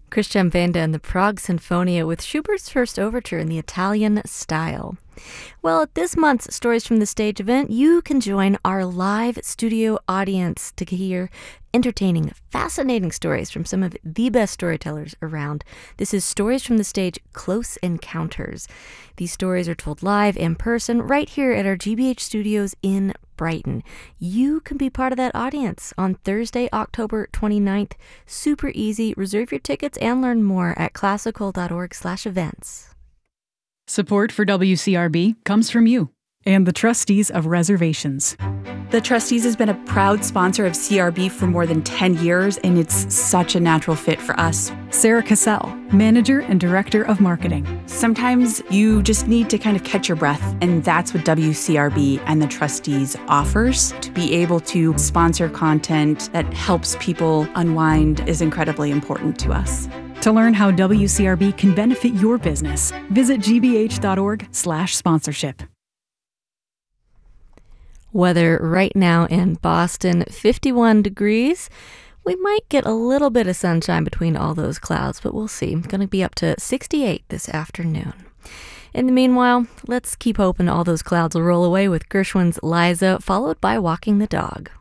Christian Banda and the Prague Sinfonia with Schubert's first overture in the Italian style. Well, at this month's Stories from the Stage event, you can join our live studio audience to hear entertaining, fascinating stories from some of the best storytellers around. This is Stories from the Stage Close Encounters. These stories are told live in person right here at our GBH studios in Brighton. You can be part of that audience on Thursday, October 29th. Super easy. Reserve your tickets and learn more at classical.org/events. Support for WCRB comes from you and the trustees of reservations. The Trustees has been a proud sponsor of CRB for more than 10 years, and it's such a natural fit for us. Sarah Cassell, Manager and Director of Marketing. Sometimes you just need to kind of catch your breath, and that's what WCRB and the Trustees offers. To be able to sponsor content that helps people unwind is incredibly important to us. To learn how WCRB can benefit your business, visit gbh.org/sponsorship. Weather right now in Boston, 51 degrees. We might get a little bit of sunshine between all those clouds, but we'll see. Going to be up to 68 this afternoon. In the meanwhile, let's keep hoping all those clouds will roll away with Gershwin's Liza, followed by Walking the Dog.